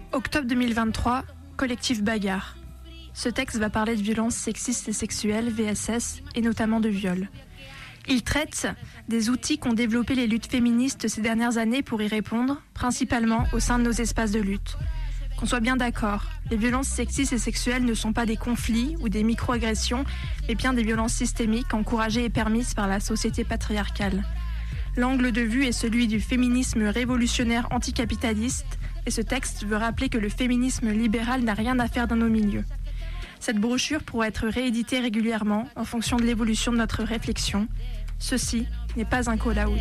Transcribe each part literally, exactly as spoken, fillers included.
Octobre deux mille vingt-trois, collectif Bagarre. Ce texte va parler de violences sexistes et sexuelles, V S S, et notamment de viol. Il traite des outils qu'ont développés les luttes féministes ces dernières années pour y répondre, principalement au sein de nos espaces de lutte. Qu'on soit bien d'accord, les violences sexistes et sexuelles ne sont pas des conflits ou des micro-agressions, mais bien des violences systémiques encouragées et permises par la société patriarcale. L'angle de vue est celui du féminisme révolutionnaire anticapitaliste, et ce texte veut rappeler que le féminisme libéral n'a rien à faire dans nos milieux. Cette brochure pourra être rééditée régulièrement en fonction de l'évolution de notre réflexion. Ceci n'est pas un call-out.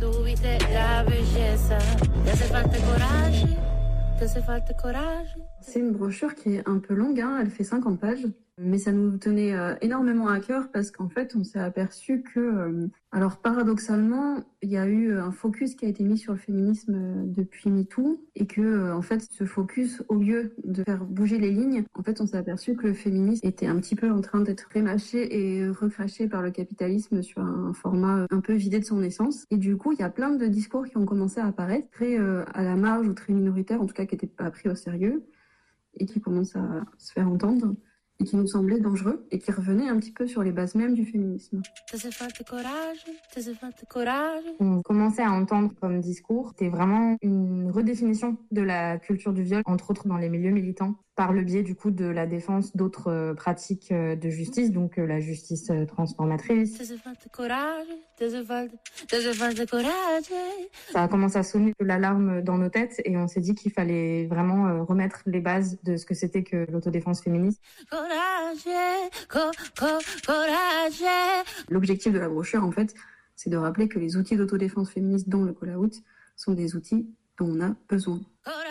C'est une brochure qui est un peu longue, hein, elle fait cinquante pages, mais ça nous tenait euh, énormément à cœur parce qu'en fait on s'est aperçu que, euh, alors paradoxalement, il y a eu un focus qui a été mis sur le féminisme euh, depuis MeToo et que euh, en fait ce focus, au lieu de faire bouger les lignes, en fait on s'est aperçu que le féminisme était un petit peu en train d'être rémâché et recraché par le capitalisme sur un format un peu vidé de son essence. Et du coup il y a plein de discours qui ont commencé à apparaître, très euh, à la marge ou très minoritaires, en tout cas qui n'étaient pas pris au sérieux et qui commencent à se faire entendre et qui nous semblaient dangereux et qui revenaient un petit peu sur les bases mêmes du féminisme. On commençait à entendre comme discours, c'était vraiment une redéfinition de la culture du viol, entre autres dans les milieux militants, par le biais du coup de la défense d'autres euh, pratiques euh, de justice, donc euh, la justice euh, transformatrice. Ça a commencé à sonner l'alarme dans nos têtes et on s'est dit qu'il fallait vraiment euh, remettre les bases de ce que c'était que l'autodéfense féministe. L'objectif de la brochure, en fait, c'est de rappeler que les outils d'autodéfense féministe, dont le call-out, sont des outils dont on a besoin.